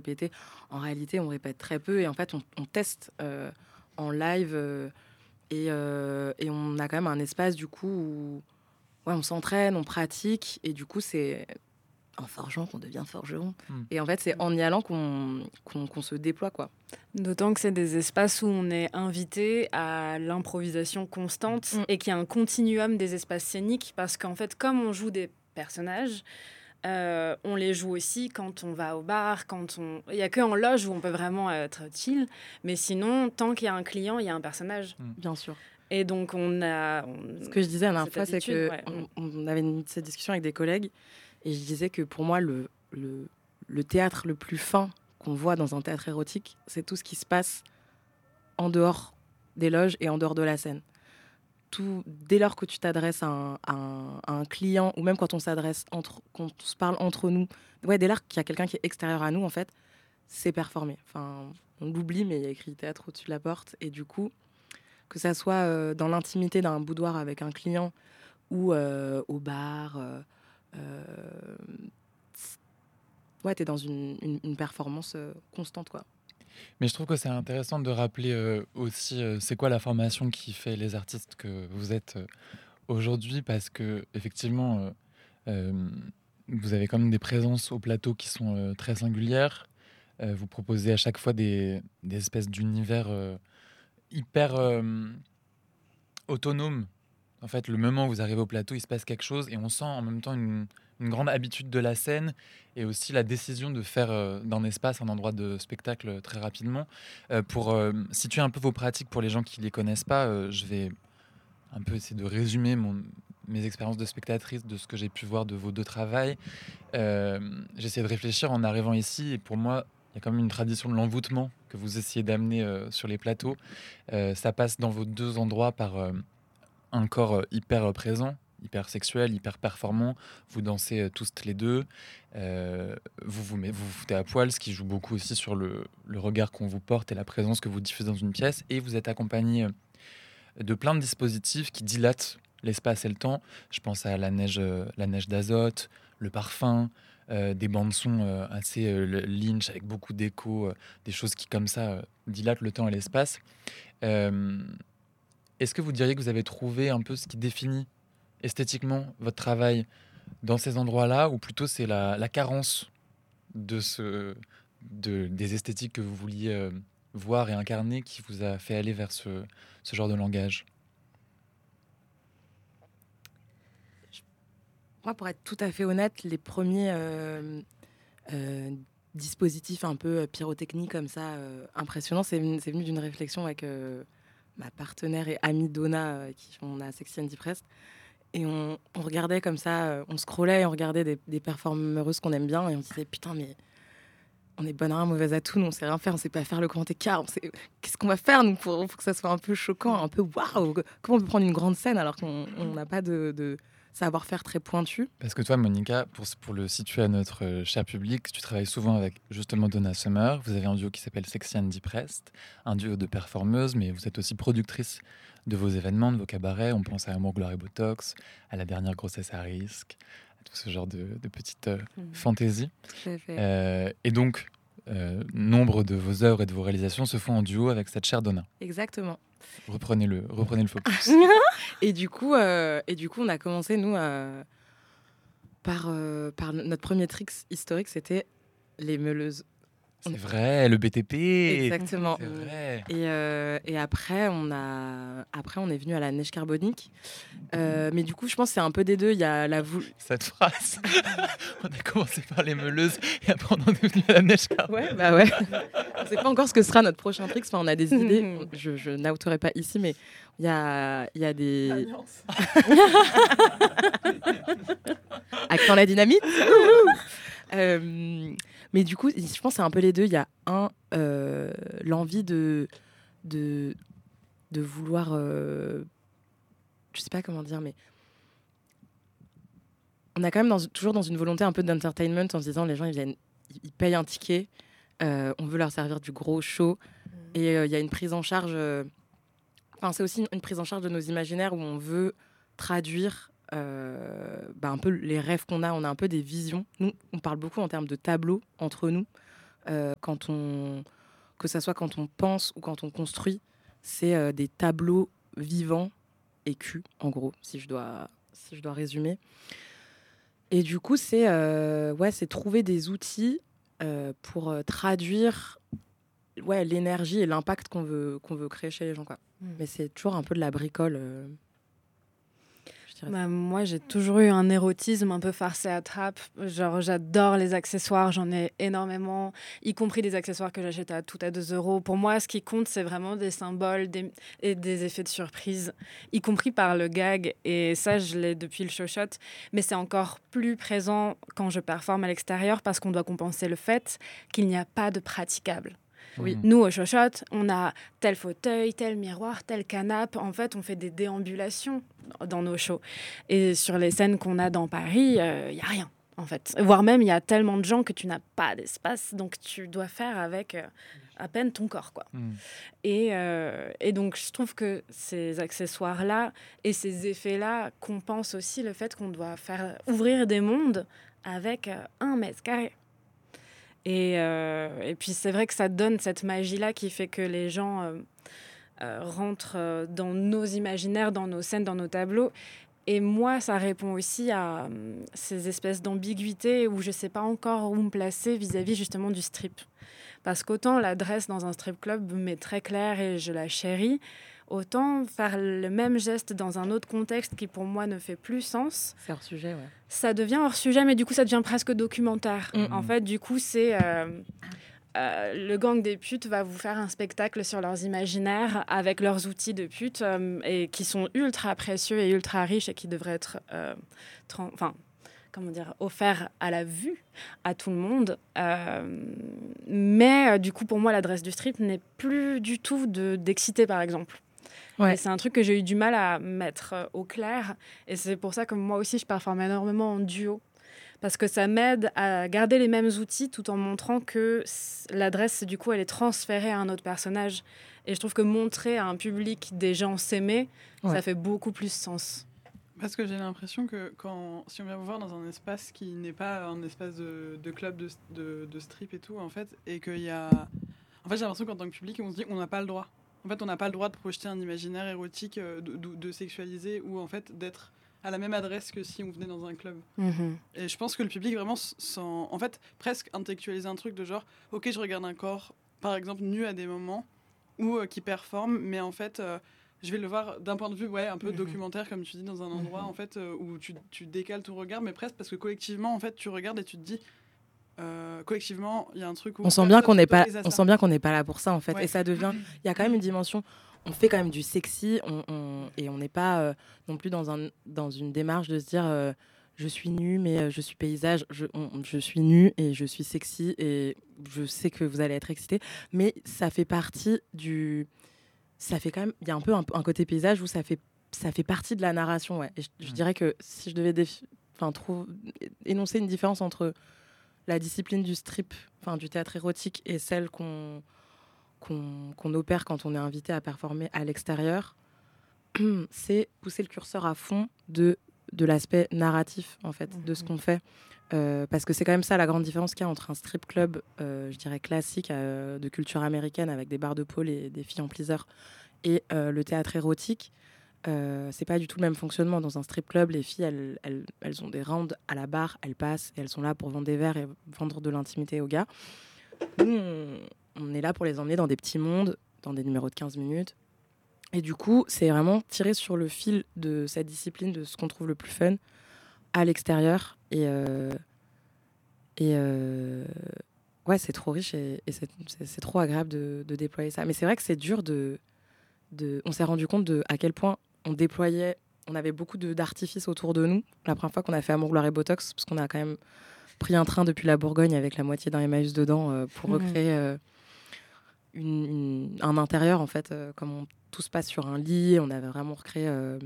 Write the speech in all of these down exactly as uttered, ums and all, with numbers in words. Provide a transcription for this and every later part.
répéter. En réalité, on répète très peu et en fait, on, on teste euh, en live euh, et, euh, et on a quand même un espace du coup où ouais, on s'entraîne, on pratique et du coup, c'est en forgeant qu'on devient forgeron. Mm. Et en fait, c'est en y allant qu'on, qu'on, qu'on se déploie, quoi. D'autant que c'est des espaces où on est invité à l'improvisation constante Mm. et qu'il y a un continuum des espaces scéniques parce qu'en fait, comme on joue des personnages, euh, on les joue aussi quand on va au bar, quand on... Il n'y a qu'en loge où on peut vraiment être chill, mais sinon, tant qu'il y a un client, il y a un personnage. Mm. Bien sûr. Et donc, on a... On... Ce que je disais la dernière cette fois, c'est habitude, que ouais. on, on avait une, cette discussion avec des collègues et je disais que pour moi, le, le, le théâtre le plus fin qu'on voit dans un théâtre érotique, c'est tout ce qui se passe en dehors des loges et en dehors de la scène. Tout, dès lors que tu t'adresses à un, à un, à un client, ou même quand on s'adresse, entre, quand on se parle entre nous, ouais, dès lors qu'il y a quelqu'un qui est extérieur à nous, en fait, c'est performé. Enfin, on l'oublie, mais il y a écrit théâtre au-dessus de la porte. Et du coup, que ça soit euh, dans l'intimité d'un boudoir avec un client ou euh, au bar, euh, euh, ouais, t'es dans une, une, une performance euh, constante, quoi. Mais je trouve que c'est intéressant de rappeler euh, aussi euh, c'est quoi la formation qui fait les artistes que vous êtes euh, aujourd'hui, parce que effectivement, euh, euh, vous avez quand même des présences au plateau qui sont euh, très singulières. Euh, vous proposez à chaque fois des, des espèces d'univers euh, hyper euh, autonomes. En fait, le moment où vous arrivez au plateau, il se passe quelque chose et on sent en même temps une, une grande habitude de la scène et aussi la décision de faire euh, d'un espace un endroit de spectacle très rapidement. Euh, pour euh, situer un peu vos pratiques pour les gens qui ne les connaissent pas, euh, je vais un peu essayer de résumer mon, mes expériences de spectatrice, de ce que j'ai pu voir de vos deux travails. Euh, j'ai essayé de réfléchir en arrivant ici et pour moi, il y a quand même une tradition de l'envoûtement que vous essayez d'amener euh, sur les plateaux. Euh, ça passe dans vos deux endroits par... euh, un corps euh, hyper euh, présent, hyper sexuel, hyper performant. Vous dansez euh, tous les deux. Euh, vous, vous met- vous vous foutez à poil, ce qui joue beaucoup aussi sur le, le regard qu'on vous porte et la présence que vous diffusez dans une pièce. Et vous êtes accompagné euh, de plein de dispositifs qui dilatent l'espace et le temps. Je pense à la neige, euh, la neige d'azote, le parfum, euh, des bandes son euh, assez euh, le- Lynch avec beaucoup d'écho, euh, des choses qui comme ça euh, dilatent le temps et l'espace. Euh, Est-ce que vous diriez que vous avez trouvé un peu ce qui définit esthétiquement votre travail dans ces endroits-là, ou plutôt c'est la, la carence de ce, de, des esthétiques que vous vouliez euh, voir et incarner qui vous a fait aller vers ce, ce genre de langage? Moi, pour être tout à fait honnête, les premiers euh, euh, dispositifs un peu euh, pyrotechniques comme ça, euh, impressionnants, c'est venu, c'est venu d'une réflexion avec euh, ma partenaire et amie Donna, euh, qui on a Sexy and Depressed. Et on, on regardait comme ça, euh, on scrollait et on regardait des, des performeuses qu'on aime bien et on se disait putain, mais on est bonne à rien, mauvaise à tout, nous on sait rien faire, on sait pas faire le grand écart, on sait qu'est-ce qu'on va faire nous pour, pour que ça soit un peu choquant, un peu waouh, comment on peut prendre une grande scène alors qu'on on n'a pas de, de savoir-faire très pointu. Parce que toi, Monica, pour, pour le situer à notre euh, cher public, tu travailles souvent avec justement Donna Summer. Vous avez un duo qui s'appelle Sexy and Depressed, un duo de performeuses, mais vous êtes aussi productrice de vos événements, de vos cabarets. On pense à Amour, Gloire et Botox, à La Dernière Grossesse à Risque, à tout ce genre de, de petites euh, Mhm. fantaisies. Tout à fait. Euh, et donc, euh, nombre de vos œuvres et de vos réalisations se font en duo avec cette chère Donna. Exactement. Reprenez le, reprenez le focus. Et du coup, euh, et du coup, on a commencé nous à- par euh, par notre premier trick historique, c'était les meuleuses. C'est vrai, le B T P. Exactement. C'est vrai. Et, euh, et après, on a après on est venu à la neige carbonique. Euh, mais du coup, je pense que c'est un peu des deux. Il y a la vou- Cette phrase. On a commencé par les meuleuses et après on en est venu à la neige carbonique. Ouais, bah ouais. On sait pas encore ce que sera notre prochain trick. Enfin, on a des idées. Je, je n'outerai pas ici, mais il y a, il y a des. Accent la dynamite. Euh, mais du coup, je pense que c'est un peu les deux. Il y a un, euh, l'envie de, de, de vouloir. Euh, je sais pas comment dire, mais. On a quand même dans, toujours dans une volonté un peu d'entertainment en se disant les gens ils viennent, ils payent un ticket, euh, on veut leur servir du gros show et il euh, y a une prise en charge. euh, Enfin, c'est aussi une, une prise en charge de nos imaginaires où on veut traduire euh, bah, un peu les rêves qu'on a. On a un peu des visions. Nous, on parle beaucoup en termes de tableaux entre nous. euh, quand on, que ça soit quand on pense ou quand on construit, c'est euh, des tableaux vivants écus, en gros, si je dois, si je dois résumer. Et du coup, c'est euh, ouais, c'est trouver des outils euh, pour euh, traduire ouais, l'énergie et l'impact qu'on veut, qu'on veut créer chez les gens, quoi. Mm. Mais c'est toujours un peu de la bricole. Euh, Bah, moi, j'ai toujours eu un érotisme un peu farcé à trappe. Genre, j'adore les accessoires, j'en ai énormément, y compris des accessoires que j'achète à tout à deux euros. Pour moi, ce qui compte, c'est vraiment des symboles des, et des effets de surprise, y compris par le gag. Et ça, je l'ai depuis le show shot. Mais c'est encore plus présent quand je performe à l'extérieur parce qu'on doit compenser le fait qu'il n'y a pas de praticable. Oui. Nous, au show shot, on a tel fauteuil, tel miroir, tel canapé. En fait, on fait des déambulations dans nos shows. Et sur les scènes qu'on a dans Paris, il euh, n'y a rien, en fait. Voire même, il y a tellement de gens que tu n'as pas d'espace, donc tu dois faire avec euh, à peine ton corps, quoi. Mm. Et, euh, et donc, je trouve que ces accessoires-là et ces effets-là compensent aussi le fait qu'on doit faire ouvrir des mondes avec euh, un mètre carré. Et, euh, et puis, c'est vrai que ça donne cette magie-là qui fait que les gens euh, euh, rentrent euh, dans nos imaginaires, dans nos scènes, dans nos tableaux. Et moi, ça répond aussi à euh, ces espèces d'ambiguïté où je ne sais pas encore où me placer vis-à-vis justement du strip. Parce qu'autant l'adresse dans un strip club m'est très claire et je la chéris, autant faire le même geste dans un autre contexte qui pour moi ne fait plus sens. C'est hors sujet, ouais. Ça devient hors sujet, mais du coup ça devient presque documentaire. Mmh. En fait, du coup, c'est euh, euh, le gang des putes va vous faire un spectacle sur leurs imaginaires avec leurs outils de pute euh, et qui sont ultra précieux et ultra riches et qui devraient être, euh, tra- enfin, comment dire, offerts à la vue à tout le monde. Euh, mais euh, du coup, pour moi, l'adresse du strip n'est plus du tout de, d'exciter, par exemple. Ouais. Et c'est un truc que j'ai eu du mal à mettre euh, au clair. Et c'est pour ça que moi aussi, je performe énormément en duo. Parce que ça m'aide à garder les mêmes outils tout en montrant que l'adresse, du coup, elle est transférée à un autre personnage. Et je trouve que montrer à un public des gens s'aimer, ouais. ça fait beaucoup plus sens. Parce que j'ai l'impression que quand, si on vient vous voir dans un espace qui n'est pas un espace de, de club, de, de, de strip et tout, en fait, et qu'il y a... En fait, j'ai l'impression qu'en tant que public, on se dit qu'on n'a pas le droit. En fait, on n'a pas le droit de projeter un imaginaire érotique, de, de, de sexualiser ou en fait d'être à la même adresse que si on venait dans un club. Mm-hmm. Et je pense que le public vraiment sent, en fait, presque intellectualiser un truc de genre, ok, je regarde un corps, par exemple, nu à des moments ou euh, qui performe, mais en fait, euh, je vais le voir d'un point de vue, ouais, un peu mm-hmm. documentaire, comme tu dis, dans un endroit mm-hmm. en fait euh, où tu, tu décales ton regard, mais presque parce que collectivement, en fait, tu regardes et tu te dis. Euh, collectivement, il y a un truc où on sent bien qu'on n'est pas, on sent bien qu'on n'est pas là pour ça en fait, ouais. Et ça devient, il y a quand même une dimension. On fait quand même du sexy, on, on, et on n'est pas euh, non plus dans un, dans une démarche de se dire, euh, je suis nue mais euh, je suis paysage, je, on, je suis nue et je suis sexy et je sais que vous allez être excités, mais ça fait partie du, ça fait quand même, il y a un peu un, un côté paysage où ça fait, ça fait partie de la narration, ouais. Et je, je dirais que si je devais, défi- enfin, trouve, énoncer une différence entre la discipline du strip, enfin du théâtre érotique, et celle qu'on, qu'on, qu'on opère quand on est invité à performer à l'extérieur, c'est pousser le curseur à fond de, de l'aspect narratif, en fait, mmh. de ce qu'on fait. Euh, parce que c'est quand même ça la grande différence qu'il y a entre un strip club, euh, je dirais classique, euh, de culture américaine, avec des barres de pôle et des filles en pleaser, et euh, le théâtre érotique. Euh, c'est pas du tout le même fonctionnement. Dans un strip club, les filles, elles, elles, elles ont des rounds à la barre, elles passent et elles sont là pour vendre des verres et vendre de l'intimité aux gars. Nous, on, on est là pour les emmener dans des petits mondes, dans des numéros de quinze minutes. Et du coup, c'est vraiment tirer sur le fil de cette discipline, de ce qu'on trouve le plus fun à l'extérieur. Et, euh, et euh, ouais, c'est trop riche et, et c'est, c'est, c'est trop agréable de, de déployer ça. Mais c'est vrai que c'est dur de... de on s'est rendu compte de à quel point on déployait, on avait beaucoup de, d'artifices autour de nous. La première fois qu'on a fait Amour, Gloire et Botox, parce qu'on a quand même pris un train depuis la Bourgogne avec la moitié d'un Emmaüs dedans euh, pour mmh. recréer euh, une, une, un intérieur, en fait, euh, comme on, tout se passe sur un lit. On avait vraiment recréé... Euh,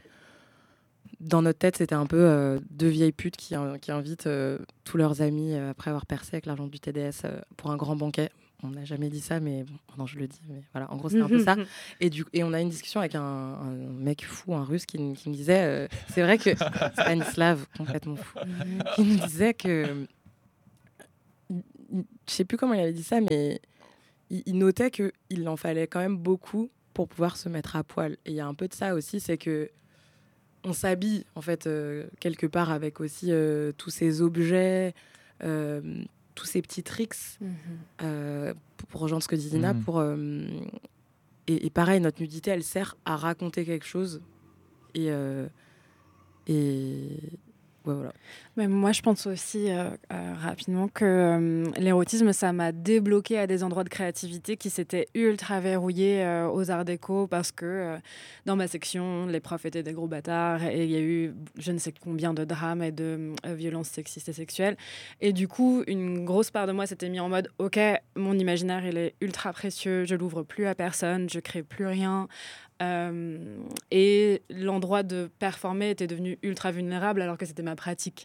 dans notre tête, c'était un peu euh, deux vieilles putes qui, euh, qui invitent euh, tous leurs amis, euh, après avoir percé avec l'argent du T D S, euh, pour un grand banquet. On n'a jamais dit ça, mais bon, non, je le dis. Mais voilà, en gros, c'est un peu ça. Et, du, et on a une discussion avec un, un mec fou, un russe, qui, qui me disait... Euh, c'est vrai que... Stanislav, complètement fou. Qui me disait que... il, je sais plus comment il avait dit ça, mais il, il notait qu'il en fallait quand même beaucoup pour pouvoir se mettre à poil. Et il y a un peu de ça aussi, c'est que on s'habille en fait euh, quelque part avec aussi euh, tous ces objets, euh, tous ces petits tricks, Mhm. euh, pour, pour rejoindre ce que dit Dina, Mhm. pour euh, et, et pareil, notre nudité, elle sert à raconter quelque chose et euh, et ouais, voilà. Mais moi, je pense aussi euh, euh, rapidement que euh, l'érotisme, ça m'a débloqué à des endroits de créativité qui s'étaient ultra verrouillés euh, aux arts déco parce que euh, dans ma section, les profs étaient des gros bâtards et il y a eu je ne sais combien de drames et de euh, violences sexistes et sexuelles. Et du coup, une grosse part de moi s'était mis en mode « Ok, mon imaginaire, il est ultra précieux, je l'ouvre plus à personne, je crée plus rien. » Euh, et l'endroit de performer était devenu ultra vulnérable alors que c'était ma pratique.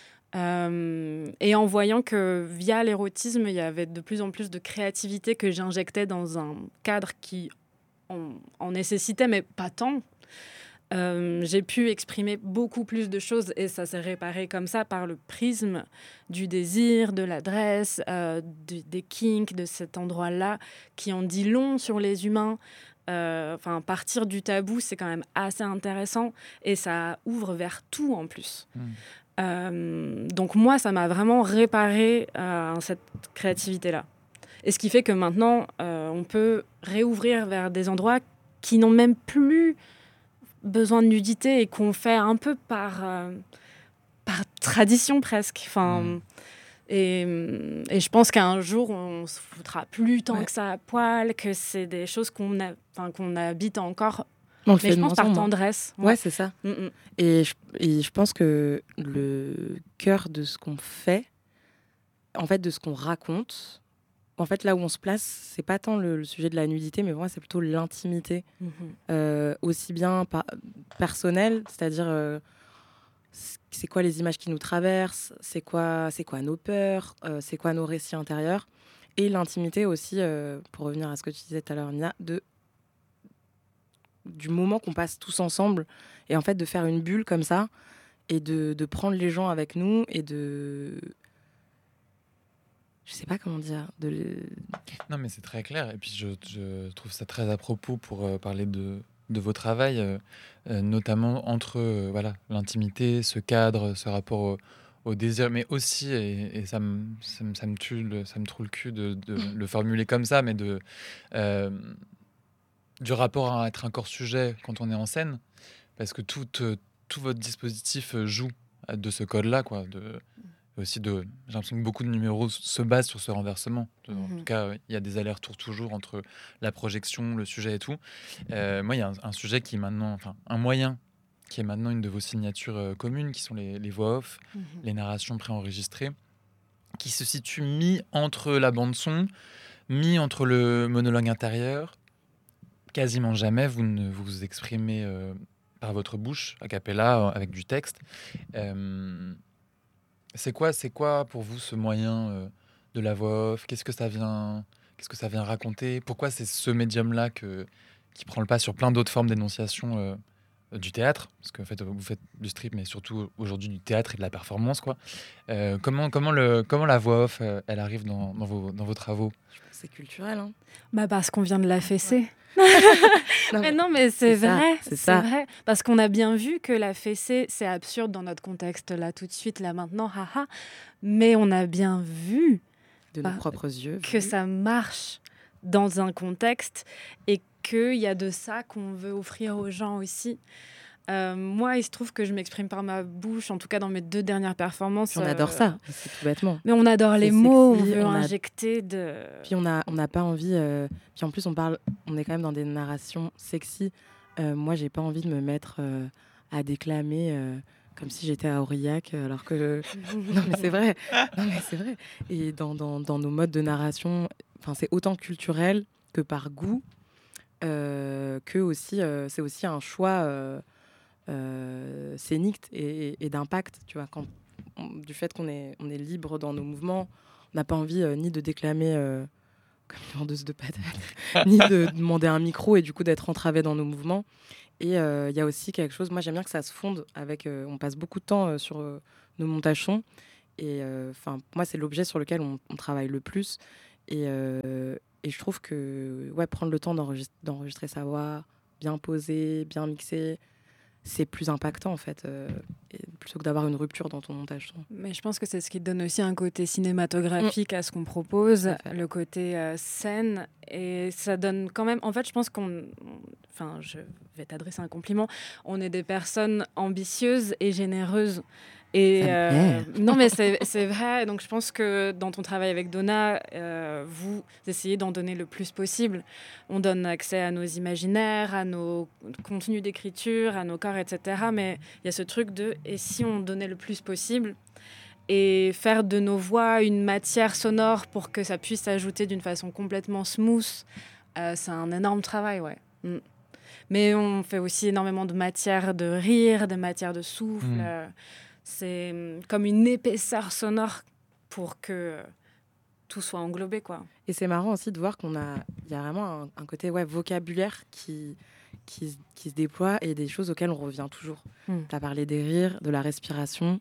Euh, et en voyant que via l'érotisme, il y avait de plus en plus de créativité que j'injectais dans un cadre qui en, en nécessitait, mais pas tant. Euh, j'ai pu exprimer beaucoup plus de choses et ça s'est réparé comme ça par le prisme du désir, de l'adresse, euh, de, des kinks, de cet endroit-là qui en dit long sur les humains. Enfin, euh, partir du tabou, c'est quand même assez intéressant et ça ouvre vers tout en plus. Mmh. Euh, donc moi, ça m'a vraiment réparé euh, cette créativité-là. Et ce qui fait que maintenant, euh, on peut réouvrir vers des endroits qui n'ont même plus besoin de nudité et qu'on fait un peu par, euh, par tradition presque. Enfin, Mmh. et, et je pense qu'un jour, on se foutra plus tant Ouais. que ça à poil, que c'est des choses qu'on, a, qu'on habite encore. On le Mais fait je de pense moins par en moins. tendresse. Ouais, c'est ça. Mm, mm. Et je, et je pense que le cœur de ce qu'on fait, en fait, de ce qu'on raconte, en fait, là où on se place, c'est pas tant le, le sujet de la nudité, mais pour moi, c'est plutôt l'intimité, Mhm. euh, aussi bien par, personnelle, c'est-à-dire euh, c'est quoi les images qui nous traversent, c'est quoi, c'est quoi nos peurs, euh, c'est quoi nos récits intérieurs, et l'intimité aussi, euh, pour revenir à ce que tu disais tout à l'heure, Nia, de du moment qu'on passe tous ensemble, et en fait de faire une bulle comme ça, et de, de prendre les gens avec nous, et de... Je sais pas comment dire. De... Non, mais c'est très clair. Et puis, je, je trouve ça très à propos pour euh, parler de, de vos travails, euh, euh, notamment entre euh, voilà, l'intimité, ce cadre, ce rapport au, au désir, mais aussi, et, et ça, me, ça, me, ça me tue, le, ça me trouve le cul de, de le formuler comme ça, mais de, euh, du rapport à être un corps-sujet quand on est en scène, parce que tout, euh, tout votre dispositif joue de ce code-là, quoi, de... aussi de, j'ai l'impression que beaucoup de numéros se basent sur ce renversement. De- En Mhm. tout cas, il y a des allers-retours toujours entre la projection, le sujet et tout. Euh, moi, il y a un, un sujet qui est maintenant, enfin, un moyen qui est maintenant une de vos signatures euh, communes, qui sont les, les voix off, Mhm. les narrations préenregistrées, qui se situent mis entre la bande son, mis entre le monologue intérieur. Quasiment jamais vous ne vous exprimez euh, par votre bouche, a cappella, avec du texte. Euh, C'est quoi, c'est quoi pour vous ce moyen euh, de la voix off? Qu'est-ce que ça vient, qu'est-ce que ça vient raconter? Pourquoi c'est ce médium-là que, qui prend le pas sur plein d'autres formes d'énonciation euh, du théâtre? Parce que en fait, vous faites du strip, mais surtout aujourd'hui du théâtre et de la performance, quoi. Euh, comment, comment, le, comment la voix off, euh, elle arrive dans, dans, vos, dans vos travaux? Je pense que c'est culturel. Hein. Bah parce qu'on vient de la fessée. Non, Mais mais non, mais c'est c'est ça, vrai, c'est c'est ça. vrai. Parce qu'on a bien vu que la fessée, c'est absurde dans notre contexte, là, tout de suite, là, maintenant, haha. Mais on a bien vu de nos Bah, propres yeux. que vu. ça marche dans un contexte et qu'il y a de ça qu'on veut offrir aux gens aussi. Euh, moi, il se trouve que je m'exprime par ma bouche, en tout cas dans mes deux dernières performances. Puis on adore euh, ça, c'est tout bêtement. Mais on adore les C'est mots, sexy, on veut on a- injecter de... Puis on a, on n'a pas envie. euh, Puis en plus, on parle, on est quand même dans des narrations sexy. Euh, moi, j'ai pas envie de me mettre euh, à déclamer euh, comme si j'étais à Aurillac, euh, alors que non mais c'est vrai. Non mais c'est vrai. Et dans, dans, dans nos modes de narration, enfin c'est autant culturel que par goût, euh, que aussi euh, c'est aussi un choix euh, euh, scénique et, et d'impact. Tu vois, quand on- du fait qu'on est on est libre dans nos mouvements, on n'a pas envie euh, ni de déclamer euh, comme une vendeuse de patates, ni de demander un micro et du coup d'être entravé dans nos mouvements. Et il euh, y a aussi quelque chose, moi j'aime bien que ça se fonde avec, euh, on passe beaucoup de temps euh, sur euh, nos montages sons, Et enfin, moi, c'est l'objet sur lequel on, on travaille le plus. Et, euh, et je trouve que ouais, prendre le temps d'enregistrer, d'enregistrer sa voix, bien posée, bien mixée, c'est plus impactant en fait, euh, et plutôt que d'avoir une rupture dans ton montage. Mais je pense que c'est ce qui donne aussi un côté cinématographique mmh. à ce qu'on propose, le côté euh, scène, et ça donne quand même. En fait, je pense qu'on. Enfin, je vais t'adresser un compliment. On est des personnes ambitieuses et généreuses. Et euh, non, mais c'est, c'est vrai. Donc, je pense que dans ton travail avec Donna, euh, vous essayez d'en donner le plus possible. On donne accès à nos imaginaires, à nos contenus d'écriture, à nos corps, et cetera. Mais il y a ce truc de « et si on donnait le plus possible ?» et faire de nos voix une matière sonore pour que ça puisse s'ajouter d'une façon complètement smooth, euh, c'est un énorme travail, ouais. Mm. Mais on fait aussi énormément de matière de rire, de matière de souffle. Mm. Euh, c'est comme une épaisseur sonore pour que tout soit englobé, quoi. Et c'est marrant aussi de voir qu'on a, il y a vraiment un, un côté ouais, vocabulaire qui, qui, qui se déploie et des choses auxquelles on revient toujours. Mm. Tu as parlé des rires, de la respiration.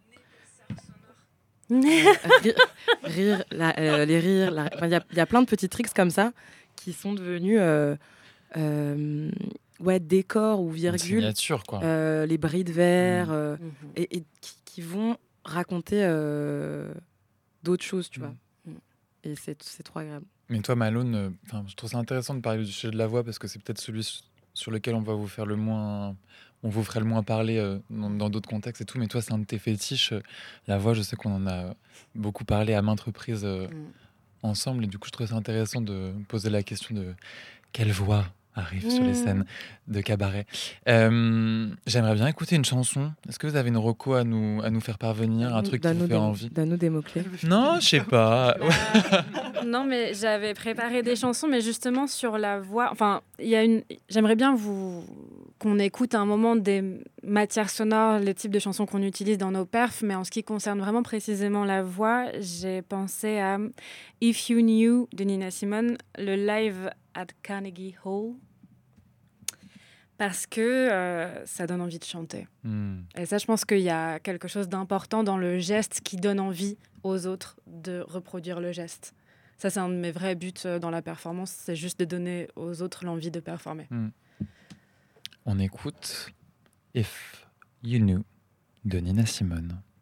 euh, rire, rire la, euh, les rires, il enfin, y, y a plein de petits tricks comme ça qui sont devenus euh, euh, ouais, décors ou virgules. Signature, quoi. Euh, les bris de verre, mmh. euh, mmh. et, et qui, qui vont raconter euh, d'autres choses, tu mmh. vois. Et c'est, c'est trop agréable. Mais toi, Malone, euh, je trouve ça intéressant de parler du sujet de la voix parce que c'est peut-être celui sur lequel on va vous faire le moins, on vous ferait le moins parler euh, dans, dans d'autres contextes et tout. Mais toi, c'est un de tes fétiches. Euh, la voix, je sais qu'on en a beaucoup parlé à maintes reprises euh, mmh. ensemble. Et du coup, je trouve ça intéressant de poser la question de quelle voix arrive mmh. sur les scènes de cabaret. Euh, j'aimerais bien écouter une chanson. Est-ce que vous avez une reco à nous, à nous faire parvenir, un truc Dano qui vous fait des, envie? Dano des mots-clés. Non, je sais pas. Bah, non, mais j'avais préparé des chansons, mais justement sur la voix. Enfin, il y a une. J'aimerais bien vous qu'on écoute à un moment des matières sonores, les types de chansons qu'on utilise dans nos perfs, mais en ce qui concerne vraiment précisément la voix, j'ai pensé à If You Knew de Nina Simone, le live at Carnegie Hall. Parce que euh, ça donne envie de chanter. Mm. Et ça, je pense qu'il y a quelque chose d'important dans le geste qui donne envie aux autres de reproduire le geste. Ça, c'est un de mes vrais buts dans la performance, c'est juste de donner aux autres l'envie de performer. Mm. On écoute If You Knew de Nina Simone.